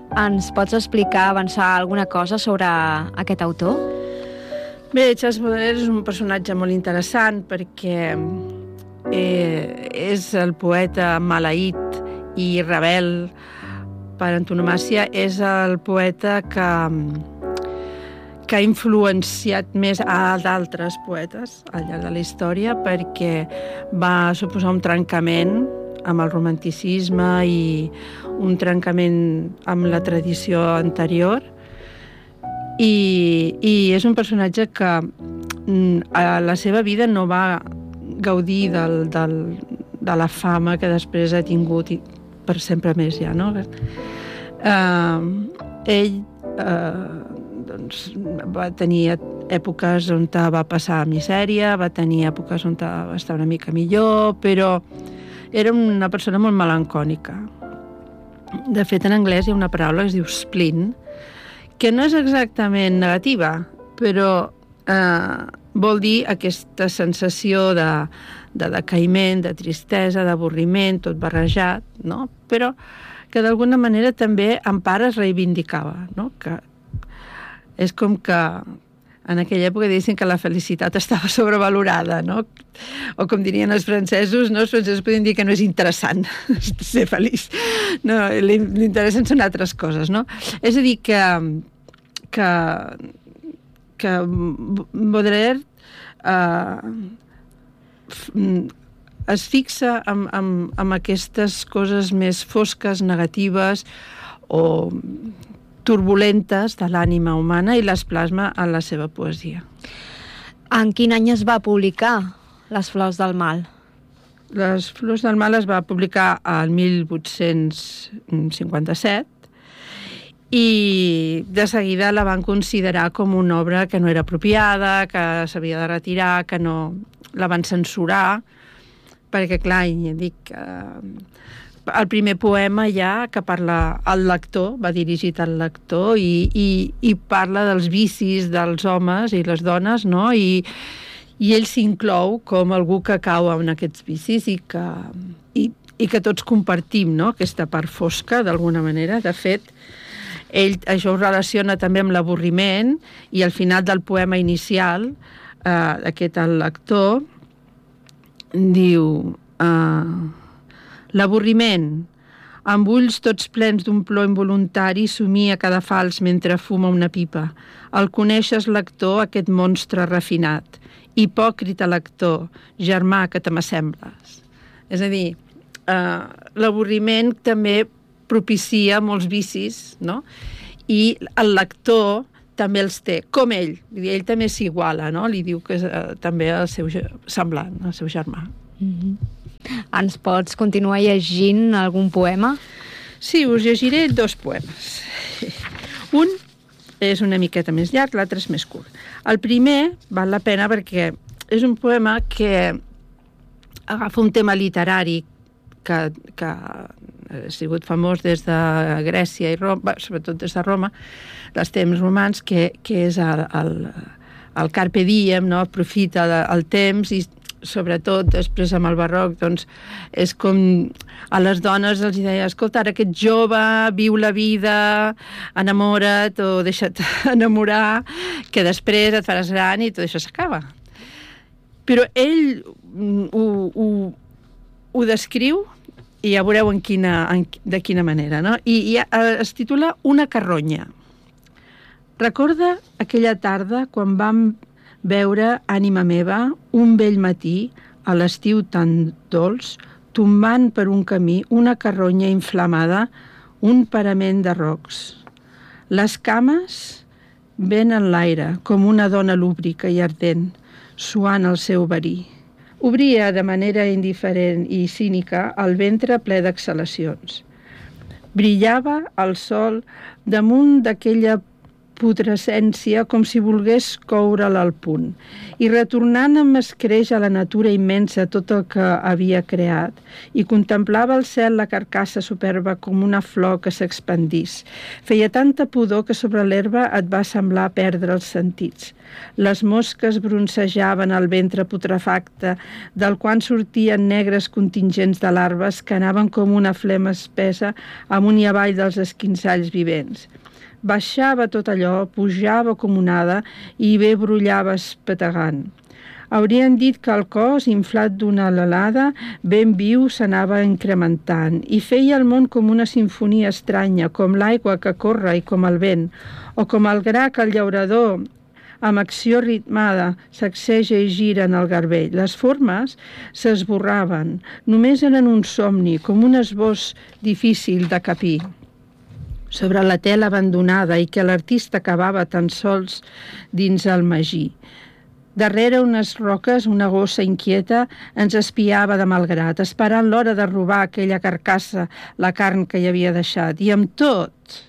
Ens pots explicar, avançar alguna cosa sobre aquest autor? Bé, Charles Baudelaire és un personatge molt interessant perquè és el poeta maleït i rebel per antonomàsia. És el poeta que ha influenciat més a d'altres poetes al llarg de la història, perquè va suposar un trencament amb el romanticisme i un trencament amb la tradició anterior. I és un personatge que a la seva vida no va gaudir de la fama que després ha tingut per sempre més ja, no? Ell doncs, va tenir èpoques on va passar misèria, va tenir èpoques on va estar una mica millor, però era una persona molt melancòlica. De fet, en anglès hi ha una paraula que es diu spleen, que no és exactament negativa, però vol dir aquesta sensació de decaïment, de tristesa, d'avorriment, tot barrejat, no? Però que d'alguna manera també en part es reivindicava, no? Que és com que en aquella època dissin que la felicitat estava sobrevalorada, no? O com dirien els francesos, no? Els francesos podien dir que no és interessant ser feliç. No, l'interessen són altres coses, no? És a dir, que Baudelaire es fixa en aquestes coses més fosques, negatives o turbulentes de l'ànima humana i les plasma en la seva poesia. En quin any es va publicar Les flors del mal? Les flors del mal es va publicar al 1857 i de seguida la van considerar com una obra que no era apropiada, que s'havia de retirar, que no la van censurar, perquè, clar, dic, el primer poema ja que parla al lector, va dirigit al lector i parla dels vicis dels homes i les dones, no? I ell s'inclou com algú que cau en aquests vicis i que tots compartim, no? Aquesta part fosca, d'alguna manera. De fet, ell això ho relaciona també amb l'avorriment i al final del poema inicial, aquest el lector diu l'avorriment, amb ulls tots plens d'un plor involuntari, somia cada fals mentre fuma una pipa. El coneixes, lector, aquest monstre refinat. Hipòcrita lector, germà que te m'assembles. És a dir, l'avorriment també propicia molts vicis, no? I el lector també els té, com ell. Ell també s'iguala, no? Li diu que és també el seu semblant, el seu germà. Ens pots continuar llegint algun poema? Sí, us llegiré 2 poemes. Un és una miqueta més llarg, l'altre és més curt. El primer val la pena perquè és un poema que agafa un tema literari que ha sigut famós des de Grècia i Roma, sobretot des de Roma, dels temps romans, que és el carpe diem, no? Aprofita el temps i sobretot després amb el barroc, doncs és com a les dones els deia, escolta, ara que ets jove, viu la vida, enamora't o deixa't enamorar, que després et faràs gran i tot això s'acaba. Però ell ho descriu i ja veureu de quina manera, no? I es titula Una carronya. Recorda aquella tarda quan vam veure, ànima meva, un vell matí, a l'estiu tan dolç, tombant per un camí una carronya inflamada, un parament de rocs. Les cames ven en l'aire, com una dona lúbrica i ardent, suant el seu verí. Obria de manera indiferent i cínica el ventre ple d'exhalacions. Brillava el sol damunt d'aquella putrescència com si volgués coure'l al punt. I retornant amb escreix a la natura immensa tot el que havia creat, i contemplava al cel la carcassa superba com una flor que s'expandís. Feia tanta pudor que sobre l'herba et va semblar perdre els sentits. Les mosques broncejaven el ventre putrefacte, del qual sortien negres contingents de larves que anaven com una flema espessa amunt i avall dels esquinçalls vivents. Baixava tot allò, pujava com onada i bé brollava espetegant. Haurien dit que el cos, inflat d'una alelada, ben viu s'anava incrementant i feia el món com una simfonia estranya, com l'aigua que corre i com el vent, o com el gra que el llaurador, amb acció ritmada, sacseja i gira en el garbell. Les formes s'esborraven, només eren un somni, com un esbós difícil de capir sobre la tela abandonada i que l'artista acabava tan sols dins el magí. Darrere unes roques, una gossa inquieta ens espiava de malgrat, esperant l'hora de robar aquella carcassa, la carn que hi havia deixat. I amb tot,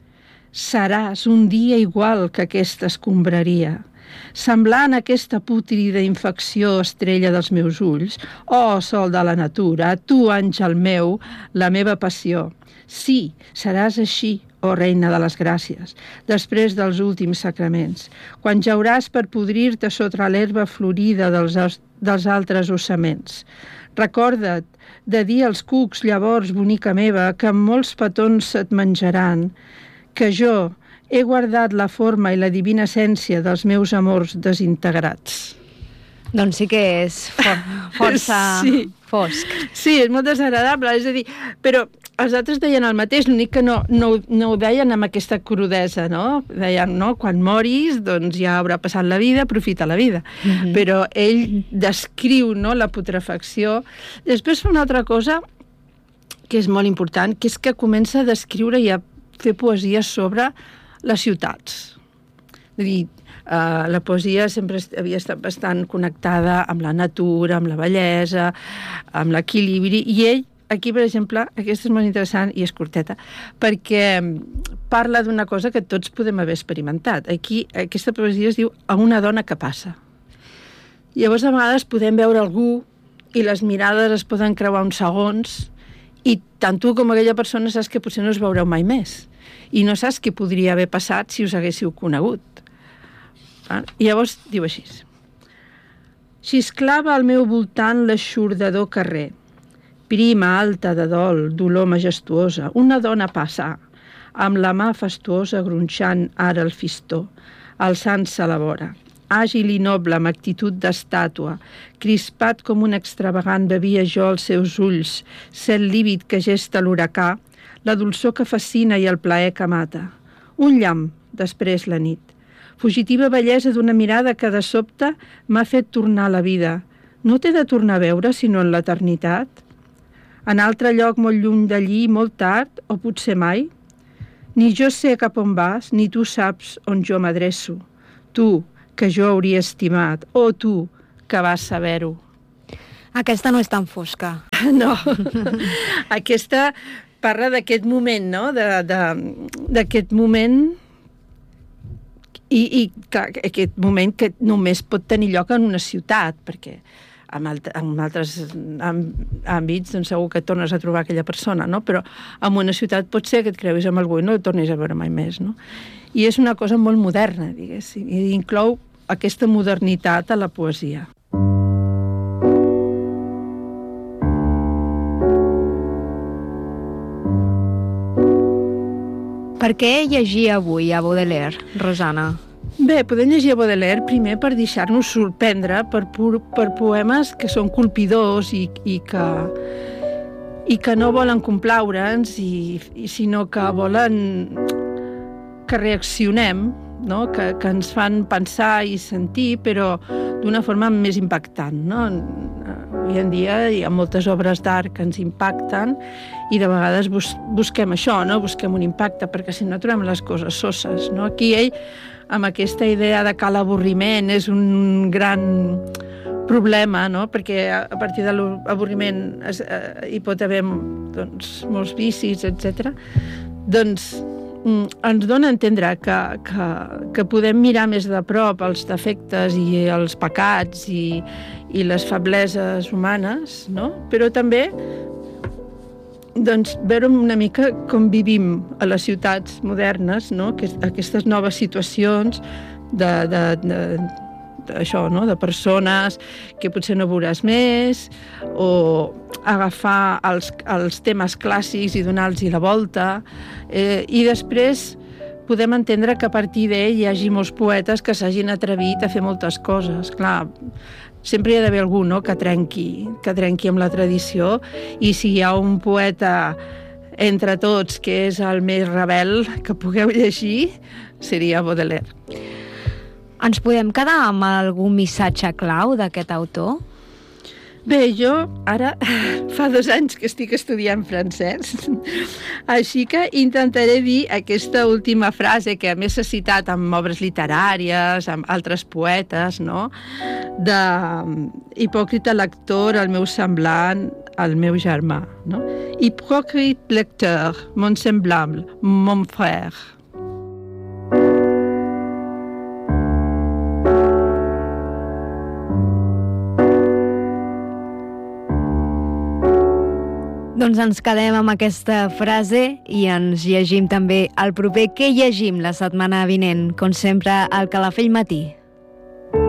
seràs un dia igual que aquesta escombraria, semblant aquesta pútrida infecció estrella dels meus ulls. Oh, sol de la natura, tu, àngel meu, la meva passió. Sí, seràs així, oh reina de les gràcies, després dels últims sacraments, quan jauràs per podrir-te sota l'herba florida dels altres ossaments. Recorda't de dir als cucs, llavors, bonica meva, que amb molts petons et menjaran, que jo he guardat la forma i la divina essència dels meus amors desintegrats. Doncs sí que és força fosc. Sí, és molt desagradable, és a dir, però els altres deien el mateix, l'únic que no ho deien amb aquesta crudesa, no? Deien, no, quan moris, doncs ja haurà passat la vida, aprofita la vida. Però ell descriu, no, la putrefacció. Després fa una altra cosa que és molt important, que és que comença a descriure i a fer poesia sobre les ciutats. És a dir, la poesia sempre havia estat bastant connectada amb la natura, amb la bellesa, amb l'equilibri, i ell, aquí, per exemple, aquesta és molt interessant i és curteta, perquè parla d'una cosa que tots podem haver experimentat. Aquí, aquesta poesia es diu A una dona que passa. Llavors, a vegades podem veure algú i les mirades es poden creuar uns segons i tant tu com aquella persona saps que potser no us veureu mai més i no saps què podria haver passat si us haguéssiu conegut. I llavors diu així: xisclava al meu voltant l'aixordador carrer, prima alta de dol, dolor majestuosa, una dona passa, amb la mà fastuosa gronxant ara el fistó, alçant-se a la vora. Àgil i noble, amb actitud d'estàtua, crispat com un extravagant bevia jo els seus ulls, cel lívid que gesta l'huracà, la dolçor que fascina i el plaer que mata. Un llamp, després la nit. Fugitiva bellesa d'una mirada que de sobte m'ha fet tornar a la vida. No t'he de tornar a veure, sinó en l'eternitat? En altre lloc molt lluny d'allí, molt tard, o potser mai? Ni jo sé cap on vas, ni tu saps on jo m'adreço. Tu, que jo hauria estimat, o tu, que vas saber-ho. Aquesta no és tan fosca. No, aquesta parla d'aquest moment, no? D'aquest moment i clar, aquest moment que només pot tenir lloc en una ciutat, perquè en altres àmbits doncs segur que tornes a trobar aquella persona, no? Però en una ciutat pot ser que et creuis amb algú i no el tornis a veure mai més, no? I és una cosa molt moderna, diguéssim, i inclou aquesta modernitat a la poesia. Per què llegir avui a Baudelaire, Rosana? Bé, podem llegir a Baudelaire primer per deixar-nos sorprendre per poemes que són colpidors i que no volen complaure'ns, sinó que volen que reaccionem, no? Que ens fan pensar i sentir, però d'una forma més impactant, no? Avui en dia hi ha moltes obres d'art que ens impacten i de vegades busquem això, no? Busquem un impacte, perquè si no trobem les coses sosses, no? Aquí ell, amb aquesta idea de que l'avorriment és un gran problema, no? Perquè a partir de l'avorriment hi pot haver doncs, molts vicis, etc. Doncs ens dona a entendre que podem mirar més de prop els defectes i els pecats i les febleses humanes, no? Però també doncs, veure una mica com vivim a les ciutats modernes, no? Aquestes noves situacions això, no? De persones que potser no veuràs més, o agafar els temes clàssics i donar-los la volta, i després podem entendre que a partir d'ell hi hagi molts poetes que s'hagin atrevit a fer moltes coses. Clar, sempre hi ha d'haver algú, no? que trenqui amb la tradició, i si hi ha un poeta entre tots que és el més rebel que pugueu llegir, seria Baudelaire. Ens podem quedar amb algun missatge clau d'aquest autor? Bé, jo ara fa 2 anys que estic estudiant francès, així que intentaré dir aquesta última frase que a més s'ha citat en obres literàries, amb altres poetes, no? De hipòcrita lector, el meu semblant, el meu germà, no? Hipòcrite lecteur, mon semblable, mon frère. Doncs ens quedem amb aquesta frase i ens llegim també el proper Què llegim la setmana vinent. Com sempre, al Calafell Matí.